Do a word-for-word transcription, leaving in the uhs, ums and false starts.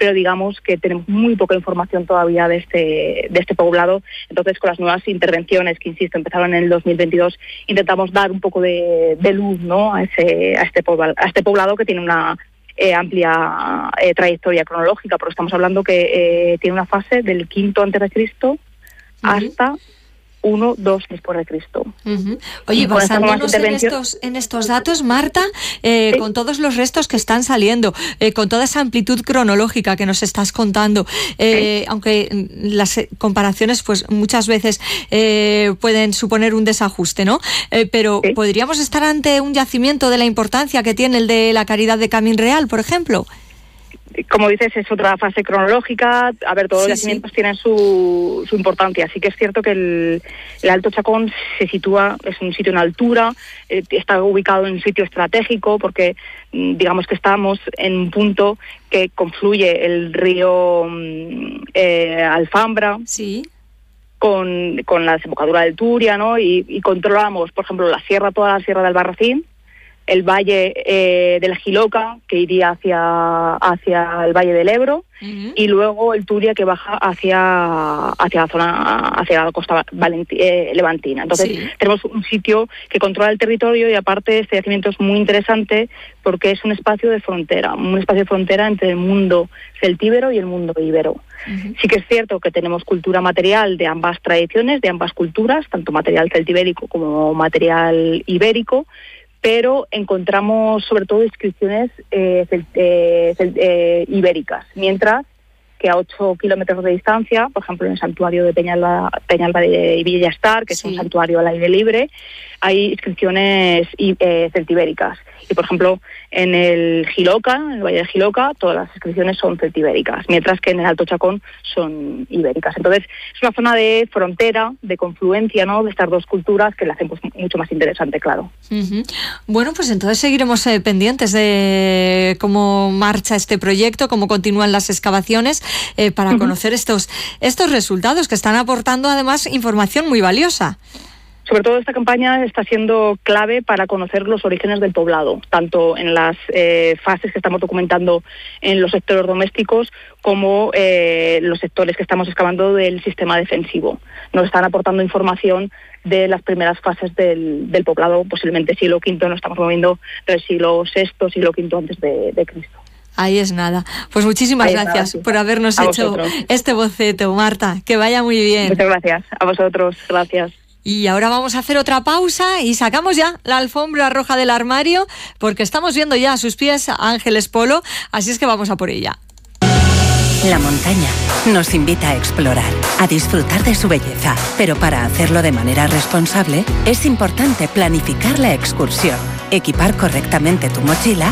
pero digamos que tenemos muy poca información todavía de este, de este poblado. Entonces, con las nuevas intervenciones que, insisto, empezaron en el dos mil veintidós, intentamos dar un poco de, de luz, ¿no?, a, ese, a, este poblado, a este poblado que tiene una eh, amplia eh, trayectoria cronológica, porque estamos hablando que eh, tiene una fase del quinto antes de Cristo uh-huh. hasta uno, dos después de Cristo. Uh-huh. Oye, basándonos en estos, en estos datos, Marta, eh, sí. con todos los restos que están saliendo, eh, con toda esa amplitud cronológica que nos estás contando, eh, sí. aunque las comparaciones pues muchas veces eh, pueden suponer un desajuste, ¿no? Eh, pero sí. ¿podríamos estar ante un yacimiento de la importancia que tiene el de la Caridad de Camín Real, por ejemplo? Como dices, es otra fase cronológica. A ver, todos sí, los yacimientos sí. tienen su, su importancia. Sí que es cierto que el, el Alto Chacón se sitúa, es un sitio en altura, eh, está ubicado en un sitio estratégico porque digamos que estamos en un punto que confluye el río eh, Alfambra sí. con, con la desembocadura del Turia, ¿no? Y, y controlamos, por ejemplo, la sierra, toda la sierra de Albarracín, el valle eh, de la Giloca, que iría hacia, hacia el valle del Ebro, uh-huh. y luego el Turia, que baja hacia, hacia la zona, hacia la costa valenti, eh, levantina. Entonces, sí. tenemos un sitio que controla el territorio y aparte este yacimiento es muy interesante porque es un espacio de frontera, un espacio de frontera entre el mundo celtíbero y el mundo íbero. Uh-huh. Sí que es cierto que tenemos cultura material de ambas tradiciones, de ambas culturas, tanto material celtibérico como material ibérico, pero encontramos sobre todo inscripciones eh, cel, eh, cel, eh, ibéricas, mientras que a ocho kilómetros de distancia, por ejemplo en el santuario de Peñalba, Peñalba de Villastar, que sí. es un santuario al aire libre, hay inscripciones eh, celtibéricas. Y por ejemplo en el Giloca, en el Valle de Giloca, todas las inscripciones son celtibéricas, mientras que en el Alto Chacón son ibéricas. Entonces es una zona de frontera, de confluencia, ¿no?, de estas dos culturas que la hacen pues, mucho más interesante, claro. Uh-huh. Bueno, pues entonces seguiremos eh, pendientes de cómo marcha este proyecto, cómo continúan las excavaciones, eh, para uh-huh. conocer estos, estos resultados que están aportando además información muy valiosa. Sobre todo esta campaña está siendo clave para conocer los orígenes del poblado, tanto en las eh, fases que estamos documentando en los sectores domésticos como eh, los sectores que estamos excavando del sistema defensivo. Nos están aportando información de las primeras fases del, del poblado, posiblemente siglo quinto, nos estamos moviendo del siglo sexto, siglo quinto antes de, de Cristo. Ahí es nada. Pues muchísimas Ahí gracias nada, sí. por habernos a hecho vosotros. este boceto, Marta. Que vaya muy bien. Muchas gracias. A vosotros. Gracias. Y ahora vamos a hacer otra pausa y sacamos ya la alfombra roja del armario porque estamos viendo ya a sus pies a Ángeles Polo, así es que vamos a por ella. La montaña nos invita a explorar, a disfrutar de su belleza, pero para hacerlo de manera responsable es importante planificar la excursión, equipar correctamente tu mochila